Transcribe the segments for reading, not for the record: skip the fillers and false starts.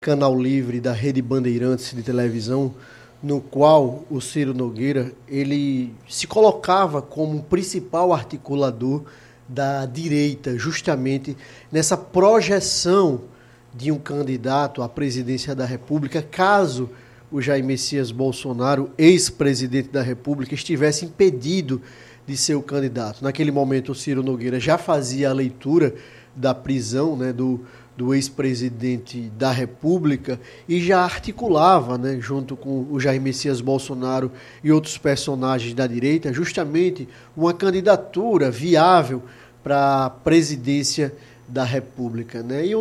Canal Livre da Rede Bandeirantes de televisão, no qual o Ciro Nogueira ele se colocava como principal articulador da direita, justamente nessa projeção de um candidato à presidência da República, caso o Jair Messias Bolsonaro, ex-presidente da República, estivesse impedido de ser o candidato. Naquele momento, o Ciro Nogueira já fazia a leitura da prisão, né, do ex-presidente da República e já articulava, né, junto com o Jair Messias Bolsonaro e outros personagens da direita, justamente uma candidatura viável para a presidência da República, né? E o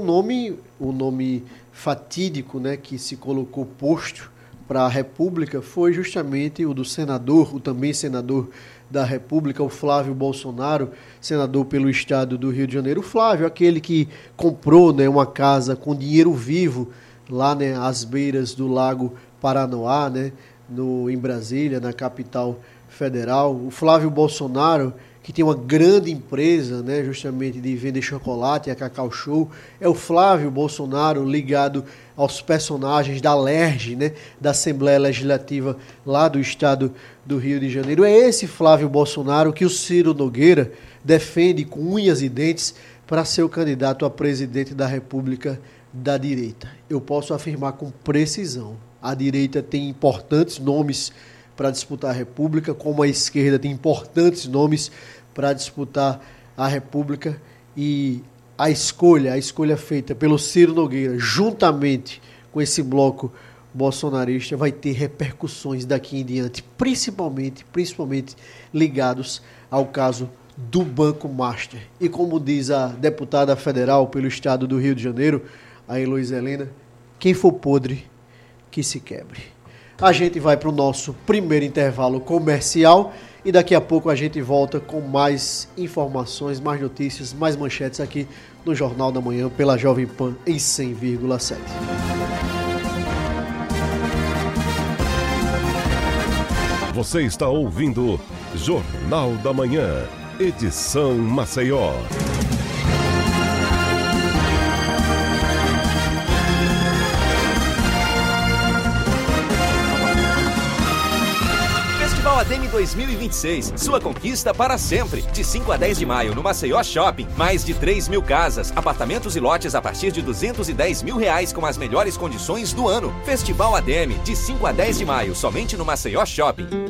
nome fatídico, né, que se colocou posto para a República foi justamente o do senador, o também senador da República, o Flávio Bolsonaro, senador pelo estado do Rio de Janeiro. O Flávio, aquele que comprou, né, uma casa com dinheiro vivo lá, né, às beiras do Lago Paranoá, né, em Brasília, na capital federal. O Flávio Bolsonaro, que tem uma grande empresa, né, justamente de vender chocolate, a Cacau Show. É o Flávio Bolsonaro ligado aos personagens da LERJ, né, da Assembleia Legislativa lá do estado do Rio de Janeiro. É esse Flávio Bolsonaro que o Ciro Nogueira defende com unhas e dentes para ser o candidato a presidente da República da direita. Eu posso afirmar com precisão. A direita tem importantes nomes para disputar a República, como a esquerda tem importantes nomes para disputar a República, e a escolha feita pelo Ciro Nogueira, juntamente com esse bloco bolsonarista, vai ter repercussões daqui em diante, principalmente ligados ao caso do Banco Master. E como diz a deputada federal pelo estado do Rio de Janeiro, a Heloísa Helena, quem for podre, que se quebre. A gente vai para o nosso primeiro intervalo comercial e daqui a pouco a gente volta com mais informações, mais notícias, mais manchetes aqui no Jornal da Manhã pela Jovem Pan em 100,7. Você está ouvindo Jornal da Manhã, edição Maceió. ADEME 2026, sua conquista para sempre. De 5 a 10 de maio no Maceió Shopping, mais de 3.000 casas, apartamentos e lotes a partir de R$210 mil com as melhores condições do ano. Festival ADEME, de 5 a 10 de maio, somente no Maceió Shopping.